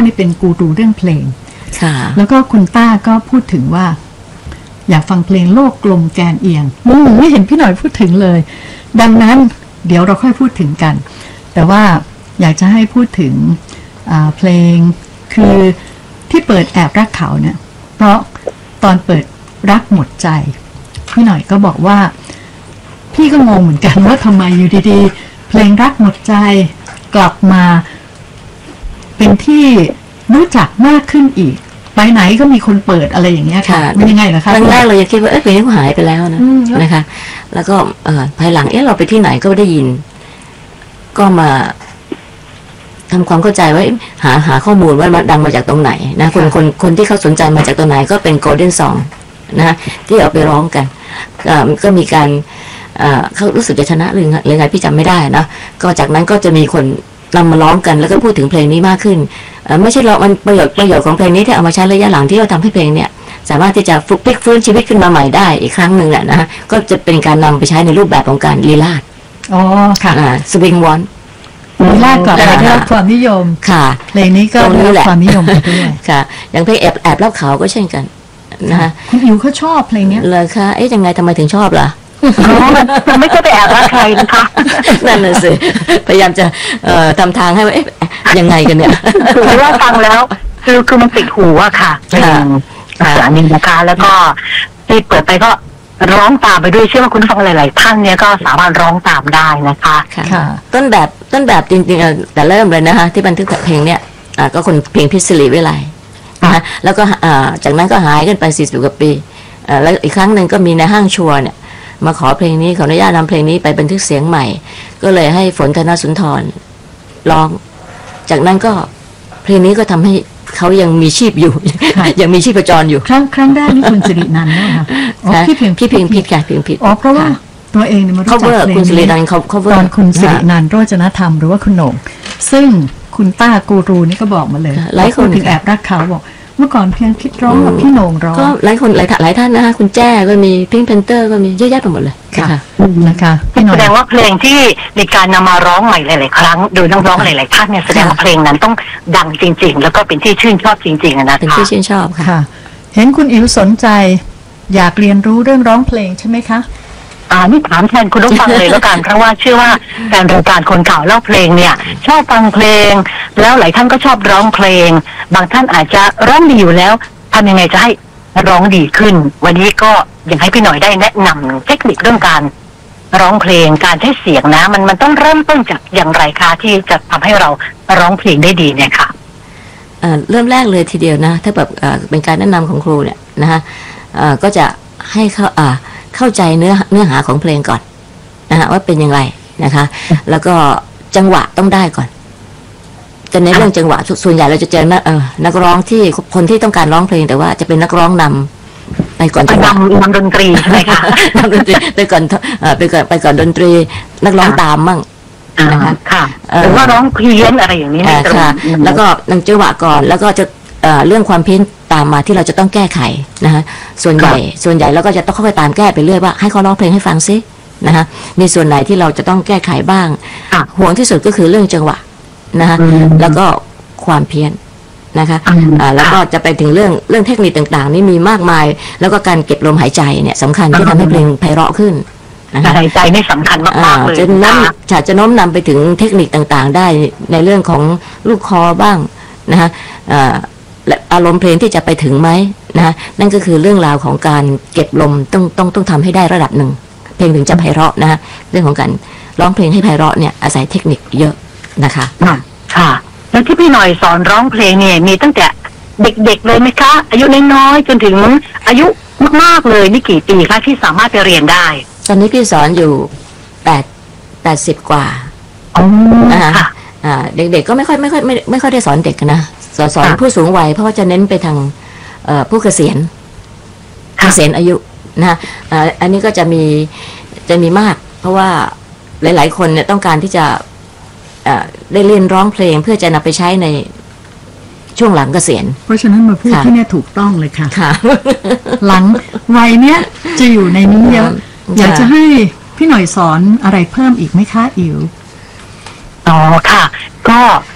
นี่เป็นกูรูเรื่องเพลงแล้วก็คุณต้าก็พูดถึงว่าอยากฟังเพลงโลกกลมแกนเอียงไม่เห็นพี่หน่อยพูดถึงเลยดังนั้นเดี๋ยวเราค่อยพูดถึงกันแต่ว่าอยากจะให้พูดถึงเพลงคือที่เปิดแอบรักเขาเนี่ยเพราะตอนเปิดรักหมดใจพี่หน่อยก็บอกว่าพี่ก็งงเหมือนกันว่าทำไมอยู่ดีๆเพลงรักหมดใจกลับมาเป็นที่รู้จักมากขึ้นอีกไปไหนก็มีคนเปิดอะไรอย่างเงี้ยค่ะเป็นยังไงล่ะคะครั้งแรกเราจะคิดว่าเพลงนี้หายไปแล้วนะคะแล้วก็ภายหลังเราไปที่ไหนก็ได้ยินก็มาทำความเข้าใจว่าหาข้อมูลว่ามันดังมาจากตรงไหนนะคนที่เขาสนใจมาจากตรงไหนก็เป็น Golden Song นะที่เอาไปร้องกันก็มีการเขารู้สึกจะชนะหรือไงพี่จำไม่ได้นะก็จากนั้นก็จะมีคนนำมาร้องกันแล้วก็พูดถึงเพลงนี้มากขึ้นไม่ใช่เรามันประโยชน์ของเพลงนี้ที่เอามาใช้ระยะหลังที่เราทำให้เพลงเนี่ยสามารถที่จะพลิกฟื้นชีวิตขึ้นมาใหม่ได้อีกครั้งหนึ่งแหละนะก็จะเป็นการนำไปใช้ในรูปแบบของการลีลาศค่ะสวิงวอนลีลาศกลับไปได้รับความนิยมค่ะเพลงนี้ก็ได้รับความนิยมไปด้วยค่ะอย่างเพลงแอบเล่าเขาก็เช่นกันนะคะคุณอิ๋วเขาชอบเพลงนี้เลยค่ะยังไงทำไมถึงชอบล่ะมันไม่ใช่ไปแอบรักใครนะคะนั่นน่ะสิพยายามจะทำทางให้ว่ายังไงกันเนี่ยคือว่าฟังแล้วคือมันติดหูอะค่ะอันนี้นะคะแล้วก็ติดเปิดไปก็ร้องตามไปด้วยเชื่อว่าคุณฟังหลายๆท่านเนี่ยก็สามารถร้องตามได้นะคะค่ะต้นแบบจริงๆแต่เริ่มเลยนะคะที่บันทึกเพลงเนี่ยก็คนเพลงพิศรีวิไลนะคะแล้วก็จากนั้นก็หายกันไป40 กว่าปีแล้วอีกครั้งหนึ่งก็มีในห้างชัวร์เนี่ยมาขอเพลงนี้ขออนุญาตนำเพลงนี้ไปบันทึกเสียงใหม่ก็เลยให้ฝนธนสุนทรร้องจากนั้นก็เพลงนี้ก็ทำให้เขายังมีชีพอยู่ยังมีชีพจรอยู่ครั้งแรกนี่คุณสิรินันท์นะคะพี่เพลงผิดค่ะเพลงผิดเพราะว่าตัวเองเนี่ยมารู้จักเพลงนี้คุณสิรินันท์ตอนคุณสิรินันท์โรจนธรรมหรือว่าคุณโหน่งซึ่งคุณต้ากูรูนี่ก็บอกมาเลยหลายคนถึงแอบรักเขาบอกเมื่อก่อนเพียงคิดร้องกับพี่โหน่งร้องก็หลายคนหลายท่านนะคะคุณแจ้ก็มีพิงค์แพนเตอร์ก็มีเยอะแยะไปหมดเลยค่ะนะคะแสดงว่าเพลงที่ในการนำมาร้องใหม่หลายๆครั้งโดยนักร้องหลายๆท่านเนี่ยแสดงว่าเพลงนั้นต้องดังจริงๆแล้วก็เป็นที่ชื่นชอบจริงๆนะคะเป็นที่ชื่นชอบค่ะเห็นคุณอิ๋วสนใจอยากเรียนรู้เรื่องร้องเพลงใช่ไหมคะนี่ถามแทนคุณผู้ฟังเลยแล้วกันเพราะว่าเชื่อว่าแฟนรายการคนเก่าเล่าเพลงเนี่ยชอบฟังเพลงแล้วหลายท่านก็ชอบร้องเพลงบางท่านอาจจะร้องดีอยู่แล้วทำยังไงจะให้ร้องดีขึ้นวันนี้ก็อยากให้พี่หน่อยได้แนะนำเทคนิคเรื่องการร้องเพลงการใช้เสียงนะมันต้องเริ่มต้นจากอย่างไรคะที่จะทำให้เราร้องเพลงได้ดีเนี่ยค่ะเริ่มแรกเลยทีเดียวนะถ้าแบบเป็นการแนะนำของครูเนี่ยนะคะก็จะให้เข้าใจเนื้อหาของเพลงก่อนนะฮะว่าเป็นยังไงนะคะแล้วก็จังหวะต้องได้ก่อนจะในเรื่องจังหวะส่วนใหญ่เราจะเจอนักร้องที่คนที่ต้องการร้องเพลงแต่ว่าจะเป็นนักร้องนำไปก่อนจังหวะนำดนตรีใช่ไหมคะนำดนตรีไปก่อนดนตรีนักร้องตามมั่งนะคะค่ะหรือว่าร้องเพี้ยนอะไรอย่างนี้ค่ะแล้วก็นำจังหวะก่อนแล้วก็จะเรื่องความเพี้ยนตามมาที่เราจะต้องแก้ไขนะคะส่วนใหญ่แล้วก็จะต้องค่อยๆตามแก้ไปเรื่อยว่าให้เขาร้องเพลงให้ฟังซินะคะมีส่วนไหนที่เราจะต้องแก้ไขบ้างห่วงที่สุดก็คือเรื่องจังหวะนะคะแล้วก็ความเพี้ยนนะคะแล้วก็จะไปถึงเรื่องเทคนิคต่างๆนี่มีมากมายแล้วก็การเก็บลมหายใจเนี่ยสำคัญที่ทำให้เพลงไพเราะขึ้นนะคะหายใจนี่สำคัญมากๆเลยจะโน้มนำไปถึงเทคนิคต่างๆได้ในเรื่องของลูกคอบ้างนะคะและอารมณ์เพลงที่จะไปถึงไหมนะนั่นก็คือเรื่องราวของการเก็บลมต้องทำให้ได้ระดับหนึ่งเพลงถึงจะไพเราะนะเรื่องของการร้องเพลงให้ไพเราะเนี่ยอาศัยเทคนิคเยอะนะคะค่ะแล้วที่พี่หน่อยสอนร้องเพลงเนี่ยมีตั้งแต่เด็กๆเลยไหมคะอายุน้อยๆจนถึงอายุมากๆเลยนี่กี่ปีคะที่สามารถไปเรียนได้ตอนนี้พี่สอนอยู่80 กว่านะคะเด็กๆก็ไม่ค่อยได้สอนเด็กนะสอนผู้สูงวัยเพราะว่าจะเน้นไปทางผู้เกษียณอายุนะอันนี้ก็จะมีมากเพราะว่าหลายๆคนเนี่ยต้องการที่จะได้เรียนร้องเพลงเพื่อจะนำไปใช้ในช่วงหลังเกษียณเพราะฉะนั้นมาพูดที่นี่ถูกต้องเลยค่ะหลังวัยเนี้ยจะอยู่ในนี้เยอะอยากจะให้พี่หน่อยสอนอะไรเพิ่มอีกไหมคะอิ๋วค่ะก็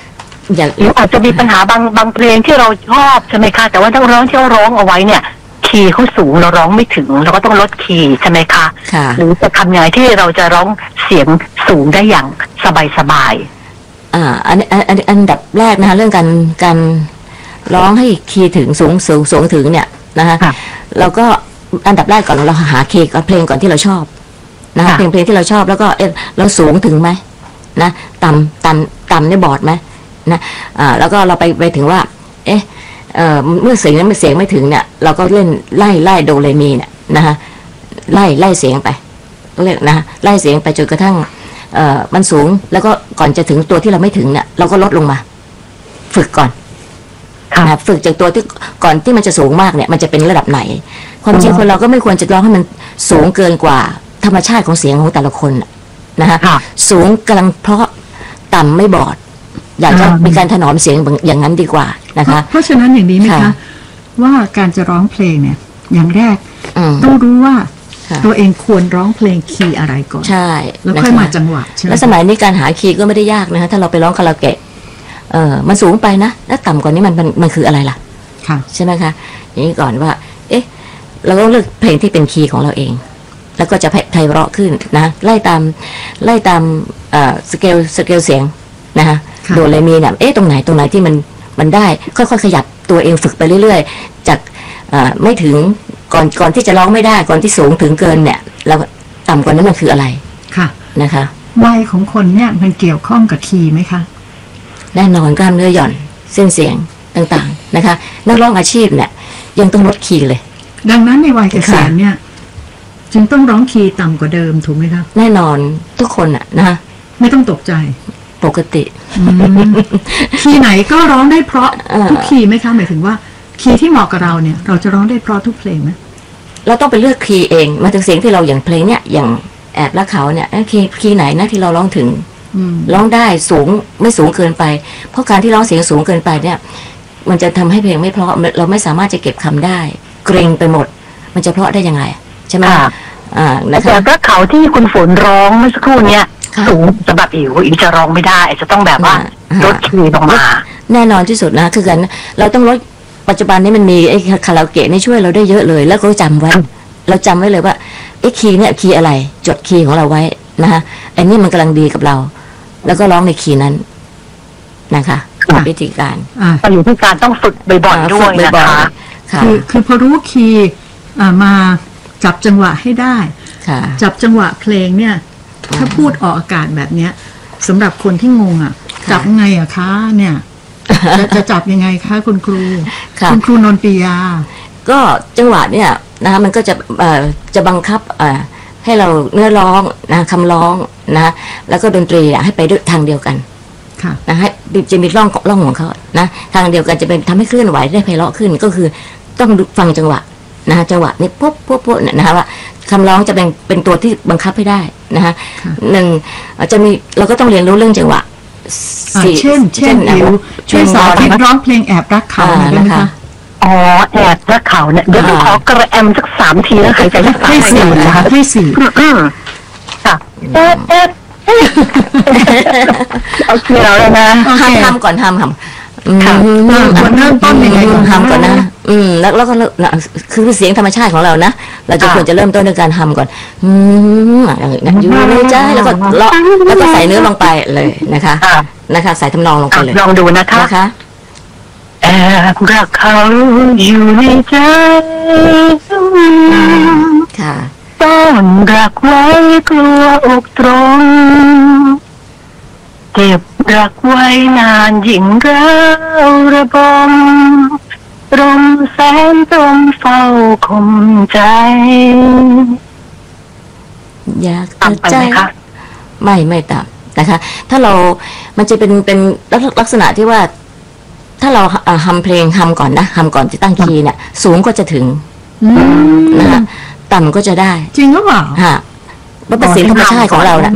หรืออาจจะมีปัญหาบางเพลงที่เราชอบใช่ไหมคะแต่ว่านักร้องที่เราร้องเอาไว้เนี่ยคีย์เขาสูงเราร้องไม่ถึงเราก็ต้องลดคีย์ใช่ไหมคะหรือจะทำยังไงที่เราจะร้องเสียงสูงได้อย่างสบายอันดับแรกนะคะเรื่องการร้องให้คีย์ถึงสูงถึงเนี่ยนะคะเราก็อันดับแรกก่อนเราหาคีย์กับเพลงก่อนที่เราชอบนะคะเพลงที่เราชอบแล้วก็เราสูงถึงไหมนะต่ำได้บอดไหมนะแล้วก็เราไปถึงว่าเมื่อเสียงไม่ถึงเนี่ยเราก็เล่นไล่โดเรมีเนี่ยนะคะไล่เสียงไปเรียกนะไล่เสียงไปจนกระทั่งมันสูงแล้วก็ก่อนจะถึงตัวที่เราไม่ถึงเนี่ยเราก็ลดลงมาฝึกก่อนนะฝึกจากตัวที่ก่อนที่มันจะสูงมากเนี่ยมันจะเป็นระดับไหนความจริงคนเราก็ไม่ควรจะร้องให้มันสูงเกินกว่าธรรมชาติของเสียงของแต่ละคนนะคะสูงกำลังเพราะต่ำไม่บอดอยากจะมีการถนอมเสียงอย่างนั้นดีกว่านะคะเพราะฉะนั้นอย่างนี้ไหมคะว่าการจะร้องเพลงเนี่ยอย่างแรกต้องรู้ว่าตัวเองควรร้องเพลงคีย์อะไรก่อนใช่แล้วค่อยมาจังหวะใช่ไหมแล้วสมัยนี้การหาคีย์ก็ไม่ได้ยากนะคะถ้าเราไปร้องคาราโอเกะมันสูงไปนะแล้วต่ำกว่านี้มันคืออะไรล่ะใช่ไหมคะอย่างนี้ก่อนว่าเราต้องเลือกเพลงที่เป็นคีย์ของเราเองแล้วก็จะไพเราะขึ้นนะไล่ตามสเกลเสียงนะคะโดเรมีเนี่ยตรงไหนที่มันได้ค่อยๆขยับตัวเองฝึกไปเรื่อยๆจากไม่ถึงก่อนที่จะร้องไม่ได้ก่อนที่สูงถึงเกินเนี่ยเราต่ำกว่านั้นมันคืออะไรค่ะนะคะวัยของคนเนี่ยมันเกี่ยวข้องกับคีย์ไหมคะแน่นอนกล้ามเนื้อหย่อนเส้นเสียงต่างๆนะคะนักร้องอาชีพเนี่ยยังต้องลดคีย์เลยดังนั้นในวัยเกษียณเนี่ยจึงต้องร้องคีย์ต่ำกว่าเดิมถูกไหมคะแน่นอนทุกคนนะคะไม่ต้องตกใจปกติคีย์ไหนก็ร้องได้เพราะทุกคีย์ไหมคะหมายถึงว่าคีย์ที่เหมาะกับเราเนี่ยเราจะร้องได้เพราะทุกเพลงไหมเราต้องไปเลือกคีย์เองมาถึงเสียงที่เราอย่างเพลงเนี่ยอย่างแอบรักเขาเนี่ยคีย์ไหนนะที่เราร้องถึงร้องได้สูงไม่สูงเกินไปเพราะการที่ร้องเสียงสูงเกินไปเนี่ยมันจะทำให้เพลงไม่เพราะเราไม่สามารถจะเก็บคำได้เกรงไปหมดมันจะเพราะได้ยังไงใช่ไหมนะคะแต่เขาที่คุณฝนร้องเมื่อสักครู่เนี้ยสูงสำหรับอิ๋วจะร้องไม่ได้จะต้องแบบว่าลดคีย์ลงมาแน่นอนที่สุดนะคือกันเราต้องลดปัจจุบันนี้มันมีไอ้คาราโอเกะนี่ช่วยเราได้เยอะเลยแล้วก็จำไว้เราจำไว้เลยว่าไอ้คีย์เนี่ยคีย์อะไรจดคีย์ของเราไว้นะคะไอ้นี่มันกำลังดีกับเราแล้วก็ร้องในคีย์นั้นนะคะวิธีการอยู่ที่การต้องฝึกบ่อยๆด้วยนะคะคือพอรู้คีย์มาจับจังหวะให้ได้จับจังหวะเพลงเนี่ยถ้าพูดออกอากาศแบบเนี้ยสำหรับคนที่งงจับไงอะคะเนี่ยจะจับยังไงคะคุณครูนนปิยาก็จังหวะเนี่ยนะคะมันก็จะบังคับให้เราเนื้อร้องนะคำร้องนะแล้วก็ดนตรีให้ไปด้วยทางเดียวกันนะให้จะมีร่องของเขานะทางเดียวกันจะเป็นทำให้เคลื่อนไหวได้ไพเราะขึ้นก็คือต้องฟังจังหวะนะจังหวะนี้ปุ๊บเนี่ยนะคะว่าคำร้องจะเป็นตัวที่บังคับให้ได้นะคะหนึ่งจะมีเราก็ต้องเรียนรู้เรื่องจังหวะเช่นช่วยสอนร้องเพลงแอบรักเขาได้ไหมคะอ๋อแอบรักเขาเนี่ยเดี๋ยวขอกระแอมสัก3 ทีแล้วหายใจสักให้4นะคะให้4 ค่ะเอาเกี่ยวเลยนะทำก่อนทำควรเริ่มต้นยังไงทำก่อนนะแล้วก็คือเสียงธรรมชาติของเรานะเราจะควรจะเริ่มต้นด้วยการทำก่อนอยู่ในใจแล้วก็เลาะแล้วก็ใส่เนื้อลงไปเลยนะคะใส่ทำนองลงไปเลยลองดูนะคะแอบรักเขาอยู่ในใจค่ะต้องรักไว้กลัวอกตรงเก็บรักไว้นานยิ่งร้าวระบมรมแสนตรมเฝ้าคมใจอยากตัดใจไม่ตัดนะคะถ้าเรามันจะเป็นลักษณะที่ว่าถ้าเราทำเพลงทำก่อนนะทำก่อนจะตั้งคีย์เนี่ยสูงก็จะถึงนะคะต่ำก็จะได้จริงหรือเปล่ามันเป็นเสียงธรรมชาติของเราเนี่ย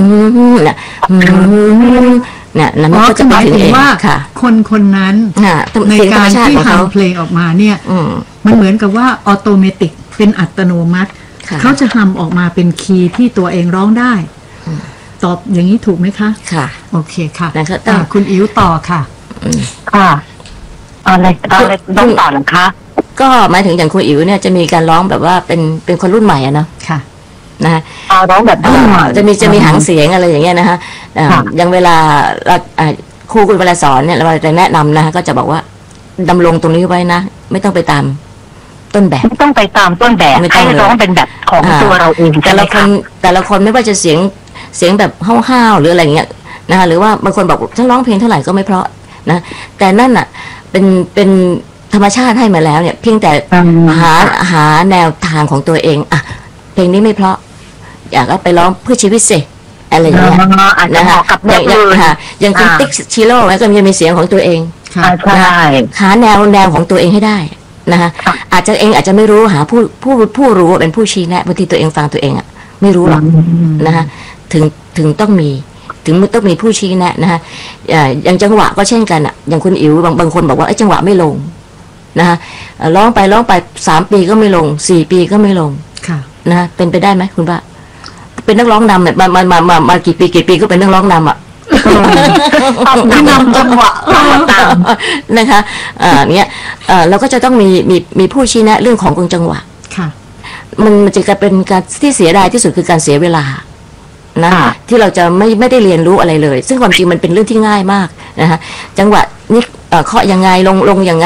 นั้นก็จะไปถึงเองค่ะคนนั้นในการที่ทำเพลงออกมาเนี่ยมันเหมือนกับว่าออโตเมติกเป็นอัตโนมัติเขาจะทำออกมาเป็นคีย์ที่ตัวเองร้องได้ตอบอย่างนี้ถูกไหมคะค่ะโอเคค่ะคุณอิ๋วต่อค่ะค่ะอะไรต้องต่อหรือคะก็หมายถึงอย่างคุณอิ๋วเนี่ยจะมีการร้องแบบว่าเป็นคนรุ่นใหม่อะเนาะค่ะนะร้องแบบจะมีหางเสียงอะไรอย่างเงี้ยนะคะอย่างเวลาเราครูคุณเวลาสอนเนี่ยเราจะแนะนำนะคะก็จะบอกว่าดำรงตรงนี้ไว้นะไม่ต้องไปตามต้นแบบไม่ต้องไปตามต้นแบบให้ร้องเป็นแบบของตัวเราเองแต่ละคนไม่ว่าจะเสียงแบบห้าวๆหรืออะไรเงี้ยนะคะหรือว่าบางคนบอกฉันร้องเพลงเท่าไหร่ก็ไม่เพราะนะแต่นั่นอ่ะเป็นธรรมชาติให้มาแล้วเนี่ยเพียงแต่หาแนวทางของตัวเองอ่ะเพลงนี้ไม่เพราะอยากเอาไปร้องเพื่อชีวิตสิอะไรอย่างเงี้ยนะคะอย่างคุณติ๊กชิโร่ก็มีเสียงของตัวเองหาแนวของตัวเองให้ได้นะคะอาจจะไม่รู้หาผู้รู้เป็นผู้ชี้แนะบางทีตัวเองฟังตัวเองอ่ะไม่รู้หรอกนะคะถึงต้องมีผู้ชี้แนะนะคะอย่างจังหวะก็เช่นกันอ่ะอย่างคุณอิ๋วบางคนบอกว่าไอ้จังหวะไม่ลงนะคะร้องไป3 ปีก็ไม่ลง4 ปีก็ไม่ลงนะเป็นไปได้ไหมคุณป้าเป็นนักร้องนำเนี่ยมากี่ปีก็เป็นนักร้องนำอ่ะนำจังหวะนะคะเนี่ยเราก็จะต้องมีผู้ชี้แนะเรื่องของกลจังหวะมันจะเป็นการที่เสียดายที่สุดคือการเสียเวลานะที่เราจะไม่ได้เรียนรู้อะไรเลยซึ่งความจริงมันเป็นเรื่องที่ง่ายมากนะคะจังหวะนี่เคาะยังไงลงยังไง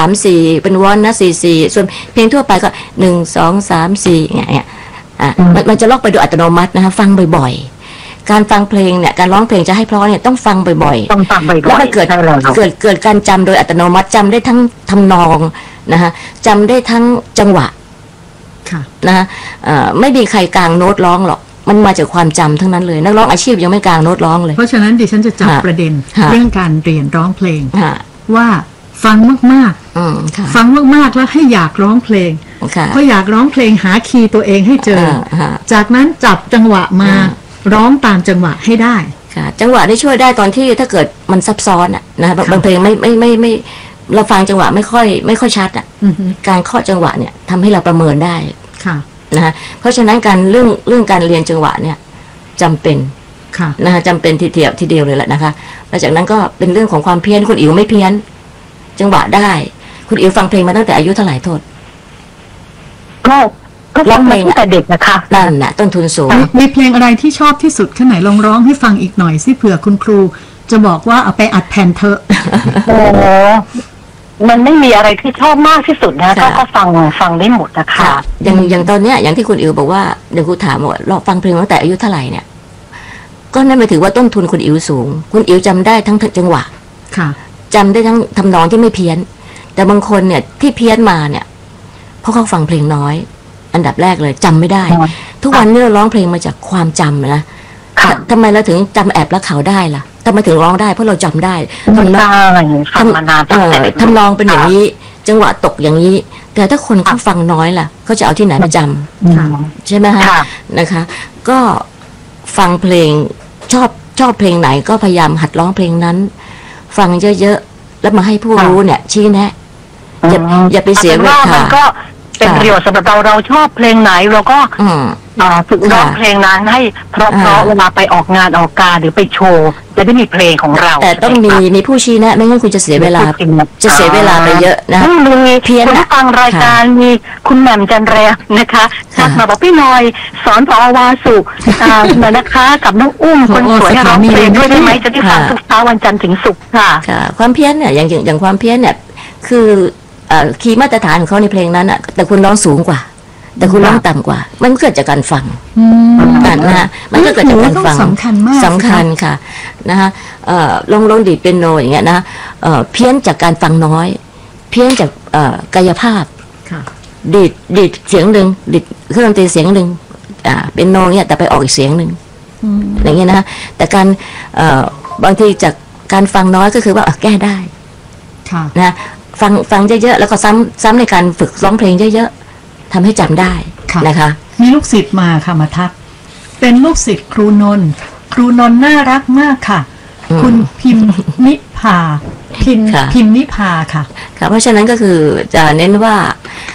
3-4เป็นวอนนะ4-4ส่วนเพลงทั่วไปก็1-2-3-4อย่างเงี้ยมันจะล็อกไปโดยอัตโนมัตินะคะฟังบ่อยๆการฟังเพลงเนี่ยการร้องเพลงจะให้เพราะเนี่ยต้องฟังบ่อยๆแล้วก็เกิดการจำโดยอัตโนมัติจำได้ทั้งทำนองนะคะจำได้ทั้งจังหวะนะไม่มีใครกลางโน้ตร้องหรอกมันมาจากความจำทั้งนั้นเลยนักร้องอาชีพยังไม่กลางโน้ตร้องเลยเพราะฉะนั้นดิฉันจะจับประเด็นเรื่องการเรียนร้องเพลงว่าฟังมากๆฟังมากๆแล้วให้อยากร้องเพลงเพราะอยากร้องเพลงหาคีย์ตัวเองให้เจอจากนั้นจับจังหวะมาร้องตามจังหวะให้ได้จังหวะได้ช่วยได้ตอนที่ถ้าเกิดมันซับซ้อนนะบางเพลงไม่เราฟังจังหวะไม่ค่อยชัดการเคาะจังหวะเนี่ยทำให้เราประเมินได้นะเพราะฉะนั้นการเรื่องการเรียนจังหวะเนี่ยจำเป็นนะคะจำเป็นทีเดียวเลยแหละนะคะแล้วจากนั้นก็เป็นเรื่องของความเพี้ยนคุณอิ๋วไม่เพี้ยนจังหวะได้คุณอิ๋วฟังเพลงมาตั้งแต่อายุเท่าไหร่โทษก็ร้องเพลงตั้งแต่เด็กนะคะนั่นแหละต้นทุนสูงมีเพลงอะไรที่ชอบที่สุดแค่ไหนลองร้องให้ฟังอีกหน่อยสิเผื่อคุณครูจะบอกว่าเอาไปอัดแผ่นเถอะโอ้มันไม่มีอะไรที่ชอบมากที่สุดนะก็ฟังได้หมดนะคะอย่างตอนเนี้ยอย่างที่คุณอิ๋วบอกว่าเดี๋ยวครูถามว่าเราฟังเพลงตั้งแต่อายุเท่าไหร่เนี่ยก็นั่นหมายถึงว่าต้นทุนคุณอิ๋วสูงคุณอิ๋วจำได้ทั้งจังหวะจำได้ทั้งทำนองที่ไม่เพี้ยนแต่บางคนเนี่ยที่เพี้ยนมาเนี่ยเพราะเขาฟังเพลงน้อยอันดับแรกเลยจำไม่ได้ทุกวันนี้เราร้องเพลงมาจากความจำนะทำไมเราถึงจำแอบรักเขาได้ล่ะทำไมถึงร้องได้เพราะเราจำได้ทำนองเป็นอย่างนี้จังหวะตกอย่างนี้แต่ถ้าคนเขาฟังน้อยล่ะเขาจะเอาที่ไหนมาจำใช่ไหมฮะนะคะ ก็ฟังเพลงชอบเพลงไหนก็พยายามหัดร้องเพลงนั้นฟังเยอะๆแล้วมาให้ผู้รู้เนี่ยชี้แนะอย่าไปเสียเวลาก็เป็นประโยชน์สำหรับเราชอบเพลงไหนเราก็ฝึกร้องเพลงนั้นให้เพราะเวลาไปออกงานออกการหรือไปโชว์จะได้มีเพลงของเราแต่ต้องมีผู้ชี้แนะไม่งั้นคุณจะเสียเวลาไปเยอะนะมีเพียงฟังรายการมีคุณแหม่มจันแรมนะคะทักมาบอกพี่หน่อยสอนผอ.วาสุเหมือนนะคะกับน้องอุ้มคนสวยร้องเพลงด้วยได้ไหมจะได้ฟังทุกเช้าวันจันทร์ถึงศุกร์ค่ะความเพี้ยนเนี่ยอย่างความเพี้ยนเนี่ยคือคีย์มาตรฐานของเขาในเพลงนั้นอ่ะแต่คุณร้องสูงกว่าแต่คุณร้องต่ำกว่ามันเกิดจากการฟังนะมันก็เกิดจากการฟังสำคัญมากสำคัญค่ะนะคะลงดีดเปียโนอย่างเงี้ยนะเพี้ยนจากการฟังน้อยเพี้ยนจากกายภาพดีดเสียงหนึ่งดีดเครื่องดนตรีเสียงหนึ่งเปียโนเนี่ยแต่ไปออกอีกเสียงหนึ่งอย่างเงี้ยนะแต่การบางทีจากการฟังน้อยก็คือว่าแก้ได้นะฟังเยอะๆแล้วก็ซ้ำในการฝึกร้องเพลงเยอะๆทำให้จำได้นะคะมีลูกศิษย์มาค่ะมาทักเป็นลูกศิษย์ครูนนท์น่ารักมากค่ะคุณพิมนิพาพิมนิพาค่ะเพราะฉะนั้นก็คือจะเน้นว่า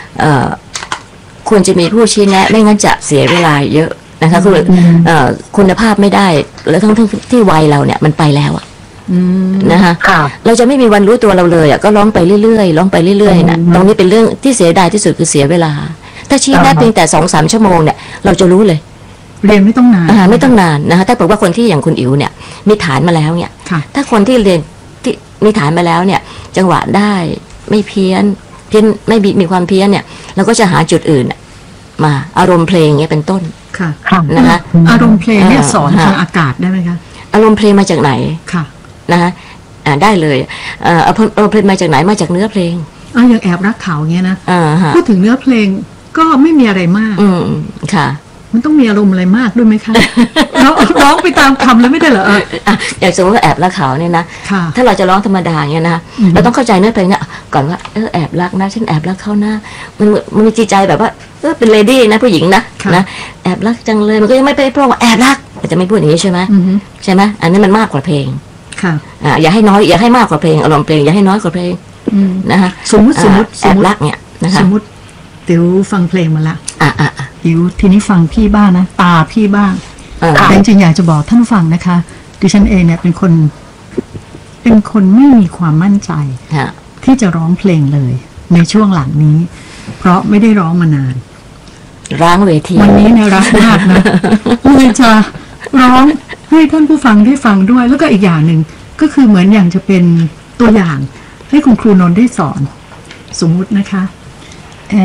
ควรจะมีผู้ชี้แนะไม่งั้นจะเสียเวลาเยอะนะคะคือคุณภาพไม่ได้แล้วทั้งที่วัยเราเนี่ยมันไปแล้วอะนะคะค่ะเราจะไม่มีวันรู้ตัวเราเลยก็ร้องไปเรื่อยๆร้องไปเรื่อยๆนะตรงนี้เป็นเรื่องที่เสียดายที่สุดคือเสียเวลาถ้าชี้แนะเพียงแต่2-3 ชั่วโมงเนี่ยเราจะรู้เลยเรียนไม่ต้องนานไม่ต้องนานนะคะถ้าบอกว่าคนที่อย่างคุณอิ๋วเนี่ยมีฐานมาแล้วเนี่ยค่ะถ้าคนที่เรียนที่มีฐานมาแล้วเนี่ยจังหวะได้ไม่เพี้ยนไม่มีความเพี้ยนเนี่ยเราก็จะหาจุดอื่นมาอารมณ์เพลงเนี่ยเป็นต้นค่ะค่ะนะคะอารมณ์เพลงเนี่ยสอนค่ะทางอากาศได้ไหมคะอารมณ์เพลงมาจากไหนค่ะนะคะได้เลยอารมณ์เพลงมาจากไหนมาจากเนื้อเพลงอย่างแอบรักเขาเงี้ยนะฮะพูดถึงเนื้อเพลงก็ไม่มีอะไรมากค่ะมันต้องมีอารมณ์อะไรมากด้วยไหมคะ ร้องไปตามคำแล้วไม่ได้เหรออย่างสมมติว่าแอบรักเขาเนี่ยนะค่ะถ้าเราจะร้องธรรมดาเนี่ยนะเราต้องเข้าใจเนื้อเพลงเนี่ยก่อนว่าแอบรักนะฉันแอบรักเขานะมันมีจิตใจแบบว่าเป็นเลดี้นะผู้หญิงนะแอบรักจังเลยมันก็ยังไม่ไปเพราะว่าแอบรักมันจะไม่พูดอย่างนี้ใช่ไหมใช่ไหมอันนี้มันมากกว่าเพลงค่ะอย่าให้น้อยอย่าให้มากกว่าเพลงอารมณ์เพลงอย่าให้น้อยกว่าเพลงนะคะสมมติแอบรักเนี่ยนะคะสมมติติ๋วฟังเพลงมาละติ๋วทีนี้ฟังพี่บ้างนะตาพี่บ้างแต่จริงๆอยากจะบอกท่านฟังนะคะ ดิฉันเองเนี่ยเป็นคนไม่มีความมั่นใจที่จะร้องเพลงเลยในช่วงหลังนี้ เพราะไม่ได้ร้องมานานร้างเวทีวันนี้เนี่ยรักมากนะเลยจะร้องให้ท่านผู้ฟังได้ฟังด้วย แล้วก็อีกอย่างหนึ่งก็คือเหมือนอย่างจะเป็นตัวอย่างให้คุณครูนนท์ได้สอนสมมุตินะคะ